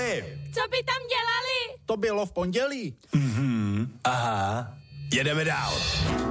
dělali? Co by tam dělali? To bylo v pondělí. Aha, jedeme dál.